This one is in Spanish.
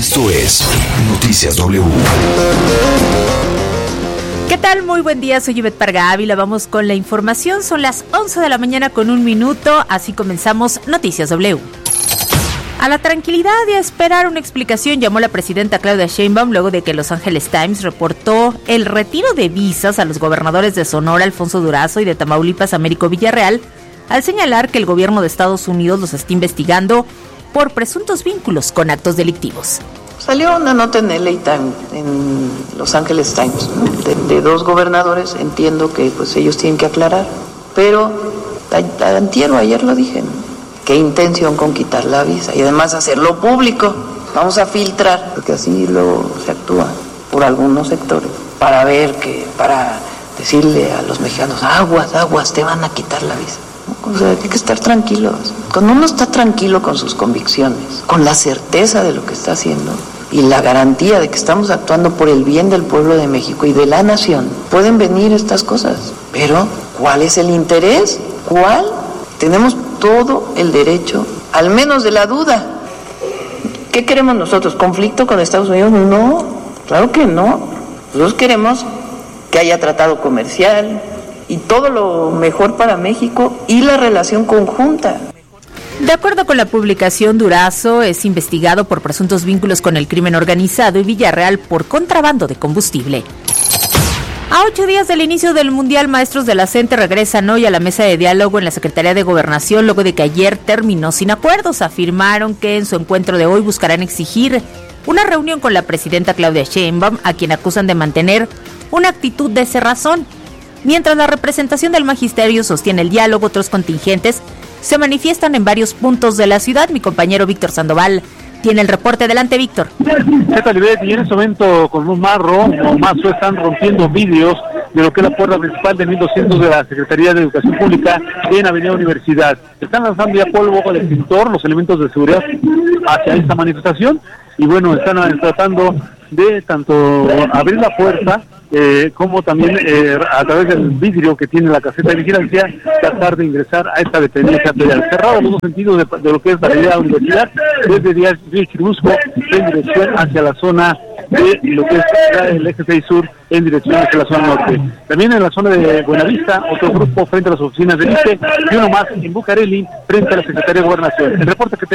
Esto es Noticias W. ¿Qué tal? Muy buen día, soy Ivette Parga Ávila. Vamos con la información. Son las 11 de la mañana con 1 minuto. Así comenzamos Noticias W. A la tranquilidad y a esperar una explicación llamó la presidenta Claudia Sheinbaum luego de que Los Angeles Times reportó el retiro de visas a los gobernadores de Sonora, Alfonso Durazo, y de Tamaulipas, Américo Villarreal, al señalar que el gobierno de Estados Unidos los está investigando por presuntos vínculos con actos delictivos. Salió una nota en LA Times, en Los Angeles Times, ¿no? de dos gobernadores. Entiendo que pues ellos tienen que aclarar, pero ayer lo dije, ¿no? ¿Qué intención con quitar la visa? Y además hacerlo público. Vamos a filtrar, porque así luego se actúa por algunos sectores, para decirle a los mexicanos, aguas, te van a quitar la visa. O sea, hay que estar tranquilos. Cuando uno está tranquilo con sus convicciones, con la certeza de lo que está haciendo y la garantía de que estamos actuando por el bien del pueblo de México y de la nación, pueden venir estas cosas. Pero, ¿cuál es el interés? ¿Cuál? Tenemos todo el derecho, al menos de la duda. ¿Qué queremos nosotros? ¿Conflicto con Estados Unidos? No, claro que no. Nosotros queremos que haya tratado comercial y todo lo mejor para México y la relación conjunta. De acuerdo con la publicación, Durazo es investigado por presuntos vínculos con el crimen organizado y Villarreal por contrabando de combustible. A 8 días del inicio del Mundial, maestros de la CENTE regresan hoy a la mesa de diálogo en la Secretaría de Gobernación luego de que ayer terminó sin acuerdos. Afirmaron que en su encuentro de hoy buscarán exigir una reunión con la presidenta Claudia Sheinbaum, a quien acusan de mantener una actitud de cerrazón. Mientras la representación del magisterio sostiene el diálogo, otros contingentes se manifiestan en varios puntos de la ciudad. Mi compañero Víctor Sandoval tiene el reporte. Adelante, Víctor. ¿Qué tal, Ivette? Y en este momento con un mazo están rompiendo vidrios de lo que es la puerta principal de 1200 de la Secretaría de Educación Pública en Avenida Universidad. Están lanzando ya polvo de extintor, los elementos de seguridad hacia esta manifestación, y bueno, están tratando de tanto abrir la puerta como también a través del vidrio que tiene la caseta de vigilancia tratar de ingresar a esta dependencia federal. Cerrado los dos sentidos de lo que es la Avenida Universidad, desde Río Churubusco en dirección hacia la zona de lo que es el eje 6 sur en dirección hacia la zona norte. También en la zona de Buenavista, otro grupo frente a las oficinas del ICE y uno más en Bucareli frente a la Secretaría de Gobernación. El reporte que